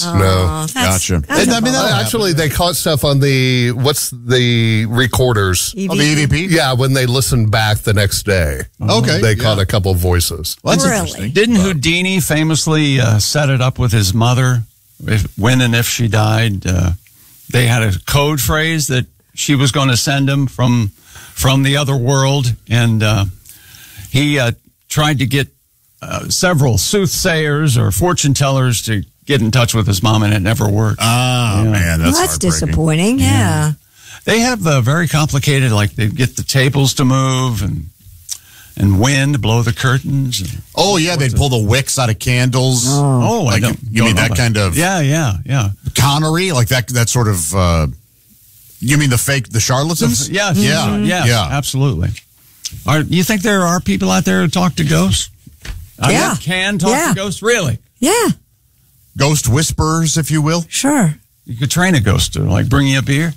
evidence. No. Gotcha. Actually, they caught stuff on the recorders? Oh, the EVP? Yeah, when they listened back the next day. Okay. They caught a couple voices. Well, that's Really? interesting. Didn't Houdini famously set it up with his mother when and if she died? They had a code phrase that she was going to send him from the other world, and he tried to get several soothsayers or fortune tellers to get in touch with his mom, and it never worked. Oh, man, Well, that's that's heartbreaking. disappointing. Yeah. They have very complicated, like they get the tables to move and wind, blow the curtains. And, Oh, yeah, they'd pull the wicks out of candles. oh, I Like, don't, you mean don't know that about- kind of Yeah. connery? Like that sort of, you mean the charlatans? Yeah, Yeah. absolutely. You think there are people out there who talk to ghosts? Yeah. Can talk to ghosts? Really? Yeah. Ghost whisperers, if you will. Sure. You could train a ghost to bring you a beer.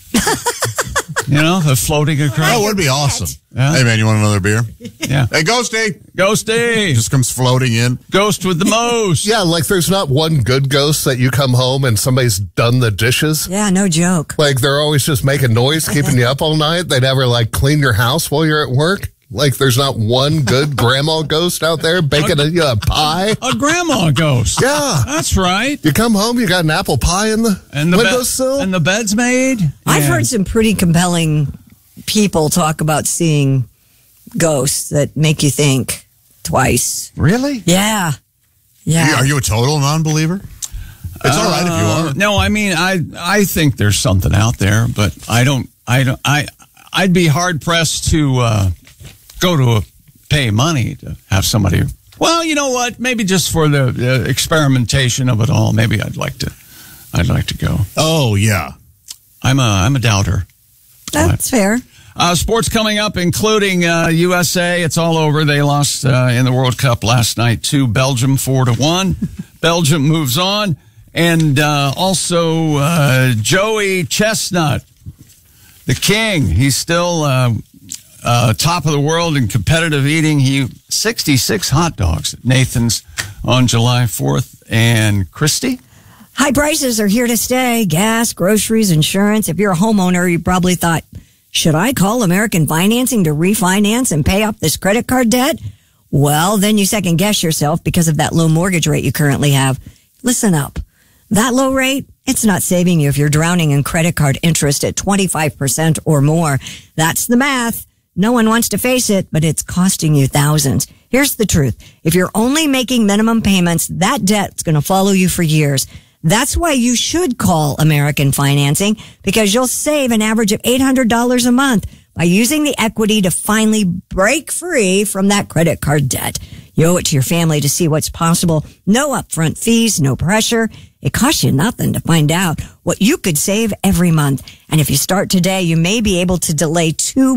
The floating across. That would be awesome. Yeah. Hey, man, you want another beer? Yeah. Hey, Ghosty. Ghosty. Just comes floating in. Ghost with the most. Yeah, like there's not one good ghost that you come home and somebody's done the dishes. Yeah, no joke. Like they're always just making noise, keeping you up all night. They never clean your house while you're at work. Like there's not one good grandma ghost out there baking a pie. A grandma ghost. Yeah. That's right. You come home, you got an apple pie in the windowsill. And the bed's made. I've Yeah. heard some pretty compelling people talk about seeing ghosts that make you think twice. Really? Yeah. Yeah. Are you a total non-believer? It's all right if you are. No, I mean, I think there's something out there, but I'd be hard pressed to pay money to have somebody. Well, you know what? Maybe just for the experimentation of it all. Maybe I'd like to go. Oh, yeah. I'm a doubter. That's fair. Sports coming up, including USA. It's all over. They lost in the World Cup last night to Belgium 4-1. Belgium moves on. And also Joey Chestnut, the king. He's still top of the world in competitive eating. 66 hot dogs at Nathan's on July 4th. And Christy? High prices are here to stay. Gas, groceries, insurance. If you're a homeowner, you probably thought, should I call American Financing to refinance and pay off this credit card debt? Well, then you second guess yourself because of that low mortgage rate you currently have. Listen up. That low rate, it's not saving you if you're drowning in credit card interest at 25% or more. That's the math. No one wants to face it, but it's costing you thousands. Here's the truth. If you're only making minimum payments, that debt's going to follow you for years. That's why you should call American Financing, because you'll save an average of $800 a month by using the equity to finally break free from that credit card debt. You owe it to your family to see what's possible. No upfront fees, no pressure. It costs you nothing to find out what you could save every month. And if you start today, you may be able to delay 2